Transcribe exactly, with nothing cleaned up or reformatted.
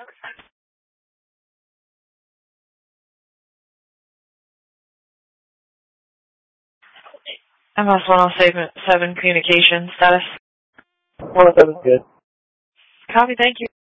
M S one oh seven communication status. one oh seven is good. Copy, thank you.